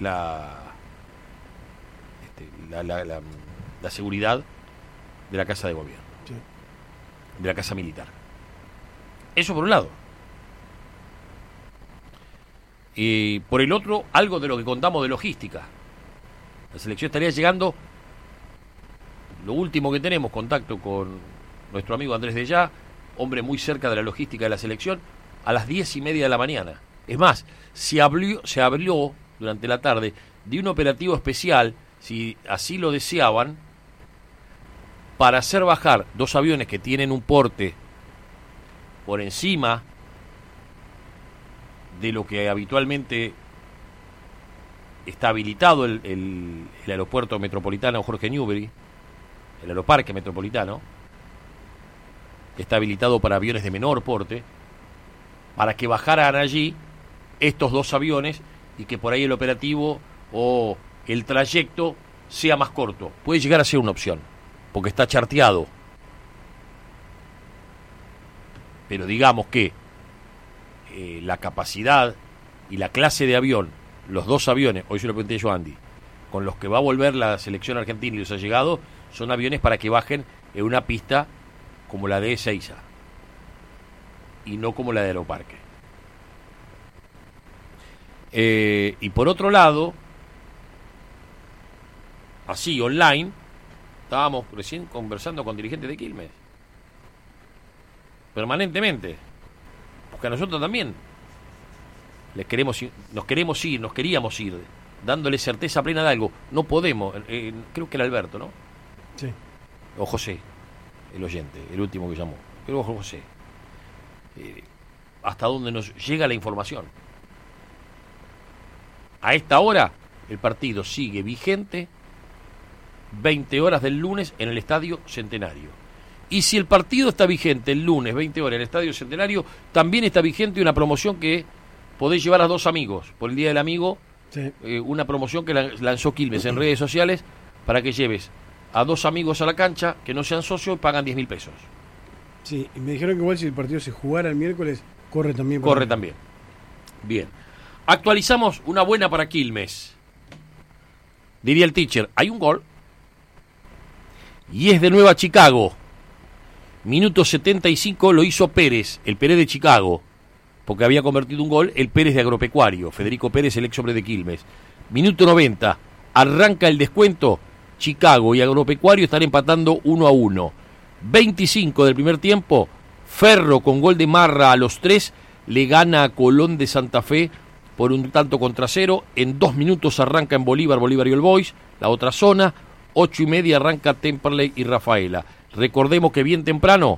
la seguridad de la Casa de Gobierno, Sí. de la Casa Militar. Eso por un lado. Y por el otro, algo de lo que contamos de logística. La selección estaría llegando, lo último que tenemos, contacto con nuestro amigo Andrés Dellá, hombre muy cerca de la logística de la selección, a las 10:30 de la mañana. Es más, se habló durante la tarde de un operativo especial, si así lo deseaban, para hacer bajar 2 aviones que tienen un porte por encima de lo que habitualmente está habilitado el aeropuerto metropolitano Jorge Newbery, el aeroparque metropolitano, que está habilitado para aviones de menor porte, para que bajaran allí estos 2 aviones y que por ahí el operativo o el trayecto sea más corto. Puede llegar a ser una opción, porque está charteado. Pero digamos que la capacidad y la clase de avión, los 2 aviones, hoy se lo pregunté yo a Andy, con los que va a volver la selección argentina y los ha llegado, son aviones para que bajen en una pista como la de Ezeiza y no como la de Aeroparque. Y por otro lado, así online, estábamos recién conversando con dirigentes de Quilmes, permanentemente, porque a nosotros también nos queríamos ir, dándole certeza plena de algo. No podemos, creo que era Alberto, ¿no? Sí. O José, el oyente, el último que llamó. Creo que José. Hasta donde nos llega la información. A esta hora, el partido sigue vigente, 20 horas del lunes en el Estadio Centenario. Y si el partido está vigente el lunes, 20 horas en el Estadio Centenario, también está vigente una promoción que podés llevar a 2 amigos. Por el Día del Amigo, Sí. Una promoción que lanzó Quilmes en redes sociales para que lleves a 2 amigos a la cancha que no sean socios y pagan 10.000 pesos. Sí, y me dijeron que igual si el partido se jugara el miércoles, corre también. Corre también. Bien. Actualizamos una buena para Quilmes. Diría el teacher, hay un gol. Y es de Nueva Chicago. Minuto 75 lo hizo Pérez, el Pérez de Chicago, porque había convertido un gol el Pérez de Agropecuario, Federico Pérez, el ex hombre de Quilmes. Minuto 90, arranca el descuento, Chicago y Agropecuario están empatando 1-1. 25 del primer tiempo, Ferro con gol de Marra a los 3, le gana a Colón de Santa Fe por 1-0. En 2 minutos arranca en Bolívar y All Boys, la otra zona. 8:30 arranca Temperley y Rafaela. Recordemos que bien temprano,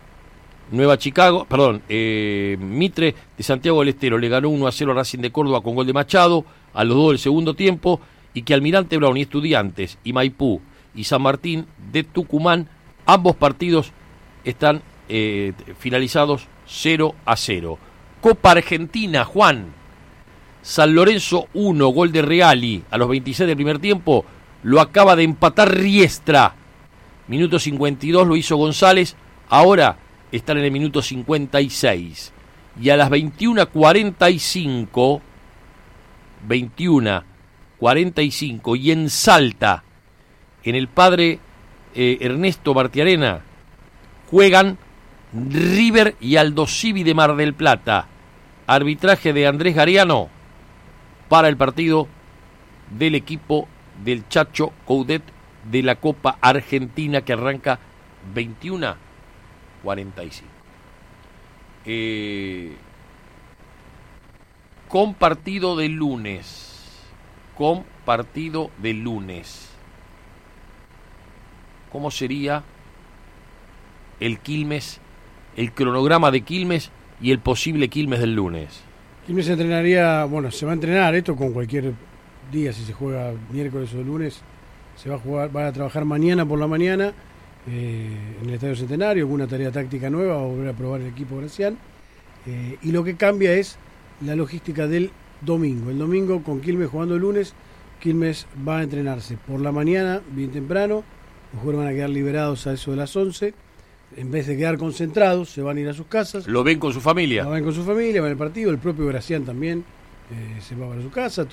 Mitre de Santiago del Estero le ganó 1-0 a Racing de Córdoba con gol de Machado a los 2 del segundo tiempo, y que Almirante Brown y Estudiantes y Maipú y San Martín de Tucumán, ambos partidos están finalizados 0-0. Copa Argentina, Juan. San Lorenzo 1, gol de Reali a los 26 del primer tiempo, lo acaba de empatar Riestra. Minuto 52 lo hizo González, ahora están en el minuto 56. Y a las 21:45 y en Salta, en el Padre Ernesto Martiarena, juegan River y Aldo Civi de Mar del Plata. Arbitraje de Andrés Gariano para el partido del equipo del Chacho Coudet de la Copa Argentina, que arranca 21:45. Con partido de lunes. ¿Cómo sería el Quilmes, el cronograma de Quilmes y el posible Quilmes del lunes? Quilmes se entrenaría, se va a entrenar esto con cualquier día, si se juega miércoles o lunes, se va a jugar, va a trabajar mañana por la mañana en el Estadio Centenario, alguna tarea táctica nueva, o volver a probar el equipo Gracián, y lo que cambia es la logística del domingo. El domingo, con Quilmes jugando el lunes, Quilmes va a entrenarse por la mañana, bien temprano, los jugadores van a quedar liberados a eso de las 11, en vez de quedar concentrados, se van a ir a sus casas. ¿Lo ven con su familia? Lo ven con su familia, van al partido, el propio Gracián también se va para su casa.